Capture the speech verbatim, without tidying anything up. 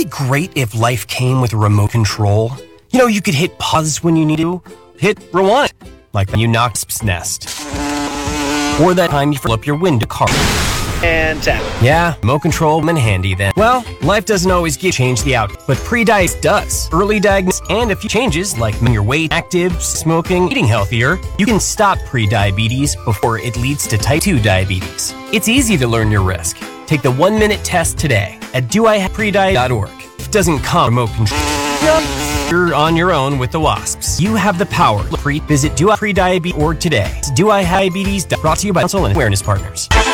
It'd be great if life came with a remote control. You know, you could hit pause when you need to, hit rewind, like when you knocked Sp's nest. Or that time you fill up your window car. And tap. Yeah, remote control and handy then. Well, life doesn't always get change the outcome, but pre-diabetes does. Early diagnosis and a few changes like your weight, active, smoking, eating healthier, you can stop pre-diabetes before it leads to type two diabetes. It's easy to learn your risk. Take the one-minute test today at do I have pre diabetes dot org. If it doesn't come remote control, you're on your own with the wasps. You have the power. Pre- Visit do I have pre diabetes dot org today. It's do I have diabetes. Brought to you by Council and Awareness Partners.